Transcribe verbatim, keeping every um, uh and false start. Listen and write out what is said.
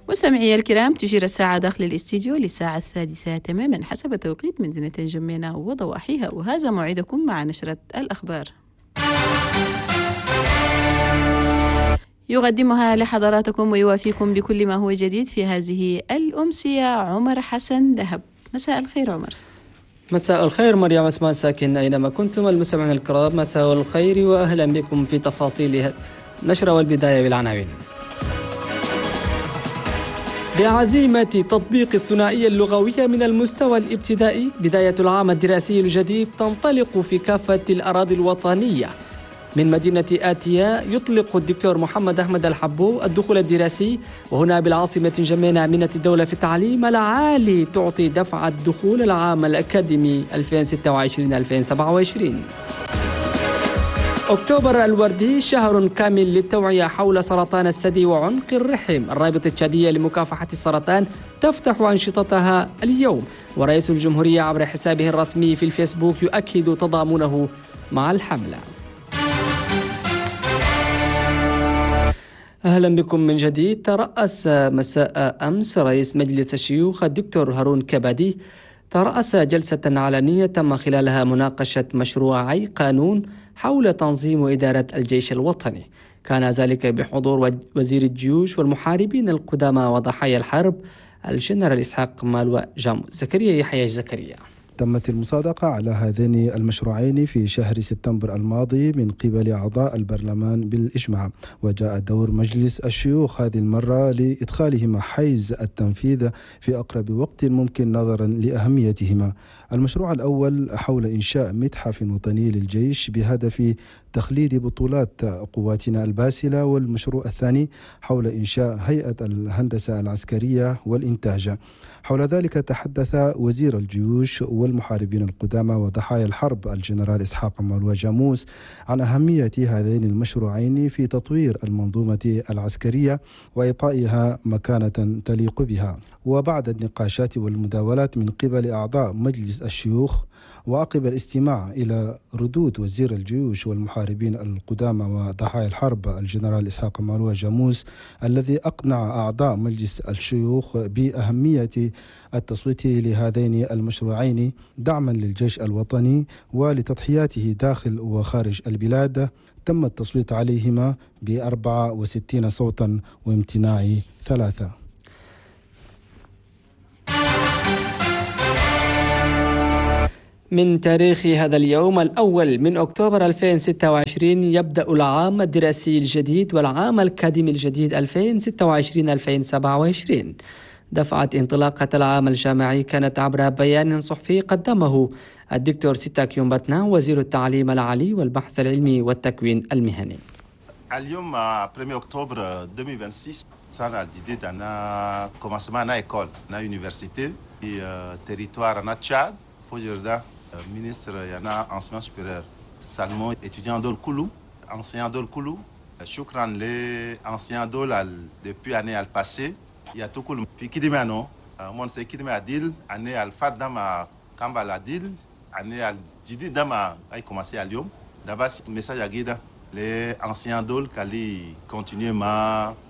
مستمعي الكرام، تشير الساعة داخل الاستديو للساعة السادسة تماما حسب توقيت مدينة جمينة وضواحيها، وهذا موعدكم مع نشرة الأخبار يقدمها لحضراتكم ويوافيكم بكل ما هو جديد في هذه الأمسية عمر حسن دهب. مساء الخير عمر. مساء الخير مريم عثمان ساكن أينما كنتم. المستمعين الكرام مساء الخير وأهلا بكم في تفاصيل نشرة، والبداية بالعناوين. بعزيمة تطبيق الثنائية اللغوية من المستوى الابتدائي، بداية العام الدراسي الجديد تنطلق في كافة الأراضي الوطنية. من مدينة آتيا يطلق الدكتور محمد أحمد الحبو الدخول الدراسي، وهنا بالعاصمة جمينة أمينة الدولة في التعليم العالي تعطي دفعة دخول العام الأكاديمي ألفين وستة وعشرين ألفين وسبعة وعشرين. أكتوبر الوردي شهر كامل للتوعية حول سرطان الثدي وعنق الرحم. الرابطة التشادية لمكافحة السرطان تفتح أنشطتها اليوم، ورئيس الجمهورية عبر حسابه الرسمي في الفيسبوك يؤكد تضامنه مع الحملة. أهلا بكم من جديد. ترأس مساء أمس رئيس مجلس الشيوخ الدكتور هارون كبادي ترأس جلسة علنية تم خلالها مناقشة مشروعي قانون حول تنظيم وإدارة الجيش الوطني. كان ذلك بحضور وزير الجيوش والمحاربين القدامى وضحايا الحرب الجنرال إسحاق مالوى جاموس. زكريا يحيى زكريا. تمت المصادقة على هذين المشروعين في شهر سبتمبر الماضي من قبل أعضاء البرلمان بالإجماع، وجاء دور مجلس الشيوخ هذه المرة لإدخالهما حيز التنفيذ في أقرب وقت ممكن نظرا لأهميتهما. المشروع الأول حول إنشاء متحف وطني للجيش بهدف تخليد بطولات قواتنا الباسلة، والمشروع الثاني حول إنشاء هيئة الهندسة العسكرية والإنتاج. حول ذلك تحدث وزير الجيوش والمحاربين القدامى وضحايا الحرب الجنرال إسحاق مالوى جاموس عن أهمية هذين المشروعين في تطوير المنظومة العسكرية وإعطائها مكانة تليق بها. وبعد النقاشات والمداولات من قبل أعضاء مجلس الشيوخ، وعقب الاستماع إلى ردود وزير الجيوش والمحاربين القدامى وضحايا الحرب الجنرال إسحاق مالوى جاموس الذي أقنع أعضاء مجلس الشيوخ بأهمية التصويت لهذين المشروعين دعما للجيش الوطني ولتضحياته داخل وخارج البلاد، تم التصويت عليهما بأربعة وستين صوتا وامتناع ثلاثة. من تاريخ هذا اليوم الأول من أكتوبر ألفين وستة وعشرين يبدأ العام الدراسي الجديد والعام الأكاديمي الجديد ألفين وستة وعشرين ألفين وسبعة وعشرين. دفعة انطلاقة العام الجامعي كانت عبر بيان صحفي قدمه الدكتور سيتاك يومباتنا وزير التعليم العالي والبحث العلمي والتكوين المهني. اليوم premier octobre deux mille vingt-six سنة جديدة أنا commencement أنا école أنا université في territoire أنا تشاد فوجردا ministre yana enseignement supérieur Salmon étudiant dol Koulou enseignant dol Koulou shukran les enseignants dol depuis année al passé il y a tout Koulou puis qui dit maintenant mon c'est qui dit adil année al fadama kambal adil année al didi dama a commencé à Lyon d'abord message à guide les enseignants dol kali continuer ma